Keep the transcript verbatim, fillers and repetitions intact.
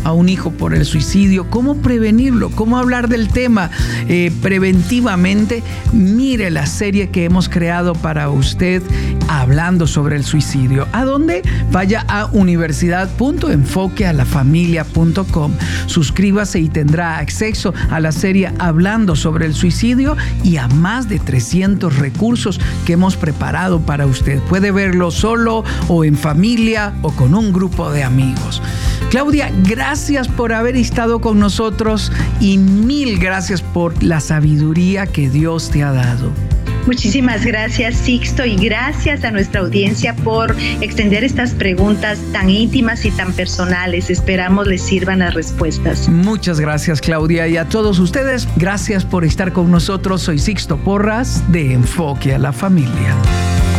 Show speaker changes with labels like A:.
A: a un hijo por el suicidio, cómo prevenirlo, cómo hablar del tema eh, preventivamente, mire la serie que hemos creado para usted hablando sobre el suicidio. ¿A dónde? Vaya a universidad punto enfoque a la familia punto com. Suscríbase y tendrá acceso a la serie Hablando sobre el suicidio y a más de trescientos recursos que hemos preparado para usted. Puede verlo solo o en familia o con un grupo de amigos. Claudia, gracias por haber estado con nosotros y mil gracias por la sabiduría que Dios te ha dado.
B: Muchísimas gracias, Sixto, y gracias a nuestra audiencia por extender estas preguntas tan íntimas y tan personales. Esperamos les sirvan las respuestas.
A: Muchas gracias, Claudia, y a todos ustedes, gracias por estar con nosotros. Soy Sixto Porras de Enfoque a la Familia.